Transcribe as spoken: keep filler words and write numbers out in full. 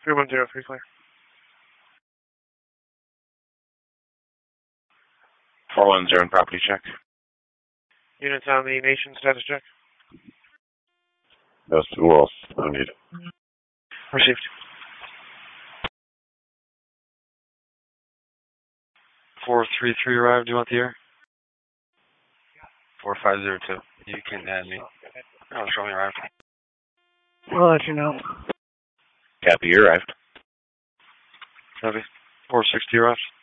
three one zero three, clear. four one zero, property check. Units on the nation status check. That's who else? I need it. Received. four three three arrived. Do you want the air? four five zero two. You can add me. Oh, show me arrived. I'll let you know. Copy, you arrived. Copy. four sixty arrived.